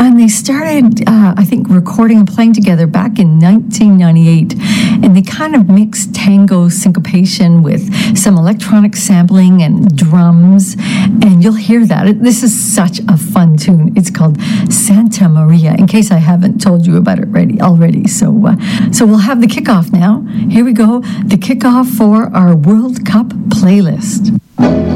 And they started, I think, recording and playing together back in 1998. And they kind of mixed tango syncopation with some electronic sampling and drums. And you'll hear that. This is such a fun tune. It's called Santa Maria, in case I haven't told you about it already. So we'll have the kickoff now. Here we go, the kickoff for our World Cup playlist.